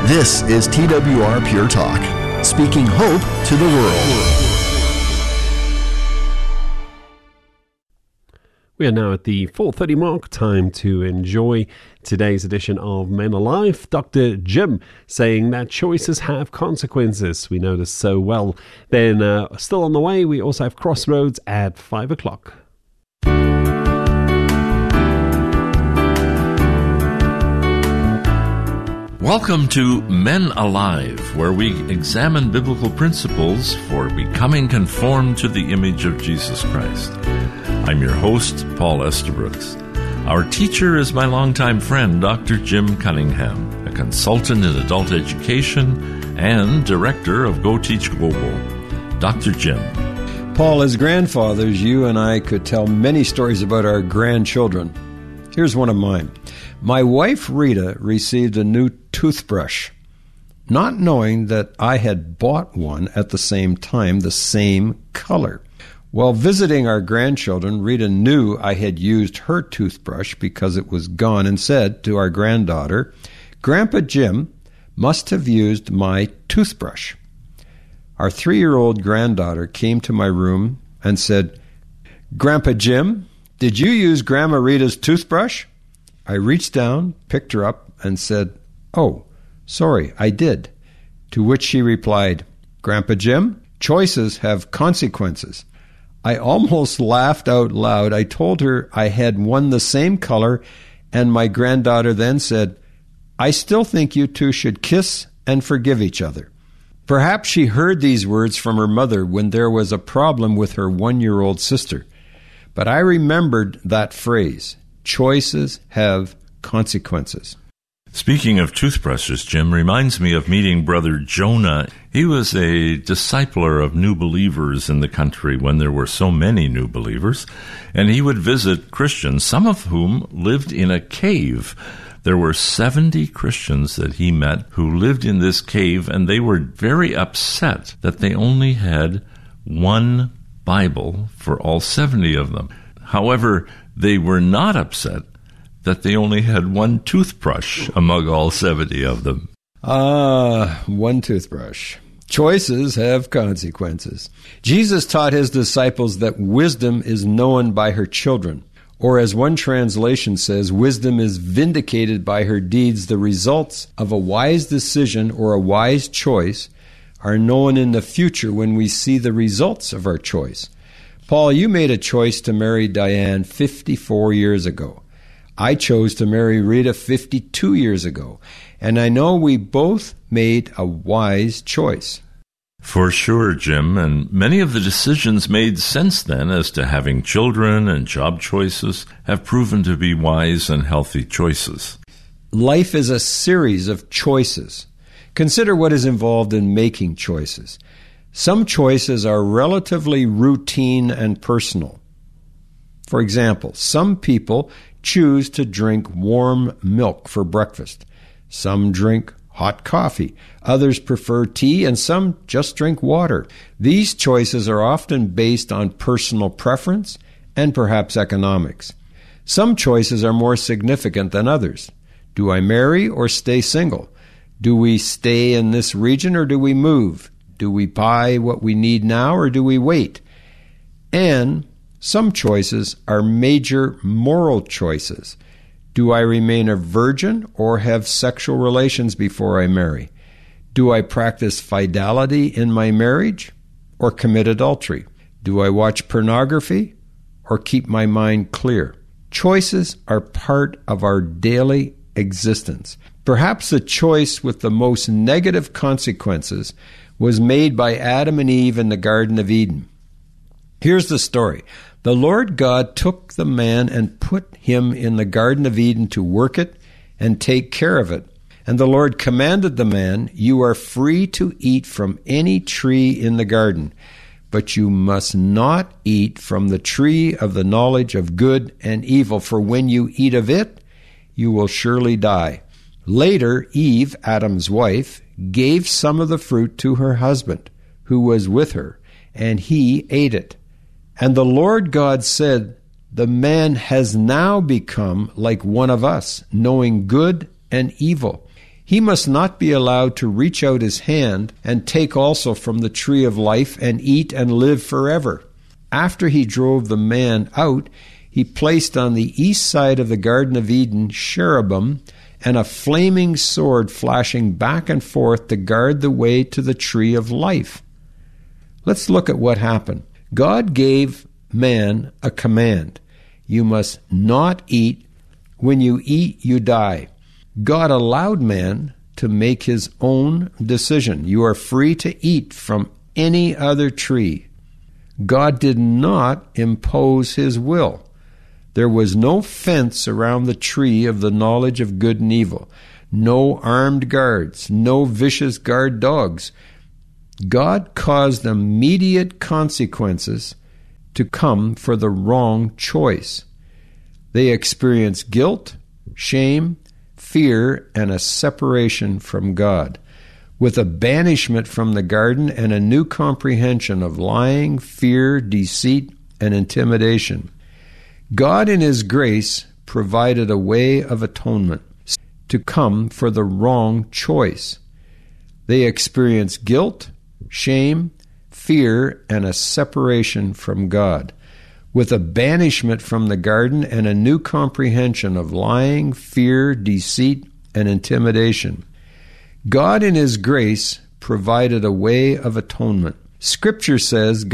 This is TWR Pure Talk, speaking hope to the world. We are now at the 4:30 mark, time to enjoy today's edition of Men Alive. Dr. Jim saying that choices have consequences. We know this so well. Then still on the way, we also have Crossroads at 5 o'clock. Welcome to Men Alive, where we examine biblical principles for becoming conformed to the image of Jesus Christ. I'm your host, Paul Estabrooks. Our teacher is my longtime friend, Dr. Jim Cunningham, a consultant in adult education and director of Go Teach Global. Dr. Jim. Paul, as grandfathers, you and I could tell many stories about our grandchildren. Here's one of mine. My wife, Rita, received a new toothbrush, not knowing that I had bought one at the same time, the same color. While visiting our grandchildren, Rita knew I had used her toothbrush because it was gone and said to our granddaughter, "Grandpa Jim must have used my toothbrush." Our 3-year-old granddaughter came to my room and said, "Grandpa Jim, did you use Grandma Rita's toothbrush?" I reached down, picked her up, and said, "Oh, sorry, I did." To which she replied, "Grandpa Jim, choices have consequences." I almost laughed out loud. I told her I had one the same color, and my granddaughter then said, "I still think you two should kiss and forgive each other." Perhaps she heard these words from her mother when there was a problem with her 1-year-old sister. But I remembered that phrase, choices have consequences. Speaking of toothbrushes, Jim, reminds me of meeting Brother Jonah. He was a discipler of new believers in the country when there were so many new believers, and he would visit Christians, some of whom lived in a cave. There were 70 Christians that he met who lived in this cave, and they were very upset that they only had one Bible for all 70 of them. However, they were not upset that they only had one toothbrush among all 70 of them. One toothbrush. Choices have consequences. Jesus taught his disciples that wisdom is known by her children, or as one translation says, wisdom is vindicated by her deeds. The results of a wise decision or a wise choice are known in the future when we see the results of our choice. Paul, you made a choice to marry Diane 54 years ago. I chose to marry Rita 52 years ago, and I know we both made a wise choice. For sure, Jim, and many of the decisions made since then as to having children and job choices have proven to be wise and healthy choices. Life is a series of choices. Consider what is involved in making choices. Some choices are relatively routine and personal. For example, some people choose to drink warm milk for breakfast. Some drink hot coffee. Others prefer tea, and some just drink water. These choices are often based on personal preference and perhaps economics. Some choices are more significant than others. Do I marry or stay single? Do we stay in this region or do we move? Do we buy what we need now or do we wait? And some choices are major moral choices. Do I remain a virgin or have sexual relations before I marry? Do I practice fidelity in my marriage or commit adultery? Do I watch pornography or keep my mind clear? Choices are part of our daily existence. Perhaps the choice with the most negative consequences was made by Adam and Eve in the Garden of Eden. Here's the story. The Lord God took the man and put him in the Garden of Eden to work it and take care of it. And the Lord commanded the man, "You are free to eat from any tree in the garden, but you must not eat from the tree of the knowledge of good and evil, for when you eat of it, you will surely die." Later, Eve, Adam's wife, gave some of the fruit to her husband, who was with her, and he ate it. And the Lord God said, "The man has now become like one of us, knowing good and evil. He must not be allowed to reach out his hand and take also from the tree of life and eat and live forever. After he drove the man out, he placed on the east side of the Garden of Eden cherubim and a flaming sword flashing back and forth to guard the way to the tree of life. Let's look at what happened. God gave man a command. You must not eat. When you eat, you die. God allowed man to make his own decision. You are free to eat from any other tree. God did not impose his will. There was no fence around the tree of the knowledge of good and evil, no armed guards, no vicious guard dogs. God caused immediate consequences to come for the wrong choice. They experienced guilt, shame, fear, and a separation from God, with a banishment from the garden and a new comprehension of lying, fear, deceit, and intimidation. God in his grace provided a way of atonement to come for the wrong choice. They experienced guilt, shame, fear, and a separation from God, with a banishment from the garden and a new comprehension of lying, fear, deceit, and intimidation. God in his grace provided a way of atonement. Scripture says